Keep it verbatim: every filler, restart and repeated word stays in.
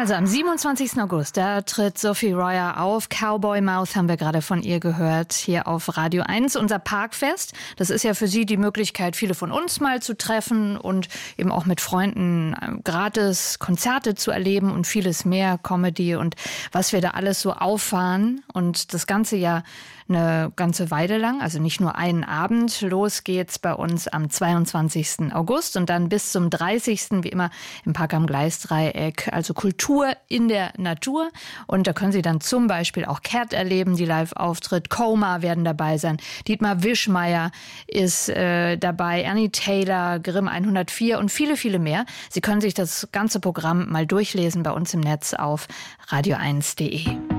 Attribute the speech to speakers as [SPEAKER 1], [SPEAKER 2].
[SPEAKER 1] Also am siebenundzwanzigsten August, da tritt Sophie Royer auf. Cowboy Mouth haben wir gerade von ihr gehört, hier auf Radio eins. Unser Parkfest, das ist ja für Sie die Möglichkeit, viele von uns mal zu treffen und eben auch mit Freunden gratis Konzerte zu erleben und vieles mehr, Comedy und was wir da alles so auffahren. Und das ganze Jahr eine ganze Weile lang, also nicht nur einen Abend. Los geht's bei uns am zweiundzwanzigsten August und dann bis zum dreißigsten wie immer im Park am Gleisdreieck. Also Kultur in der Natur. Und da können Sie dann zum Beispiel auch Cat erleben, die live auftritt. Coma werden dabei sein. Dietmar Wischmeier ist äh, dabei. Ernie Taylor, Grimm hundertvier und viele, viele mehr. Sie können sich das ganze Programm mal durchlesen bei uns im Netz auf radio eins punkt de.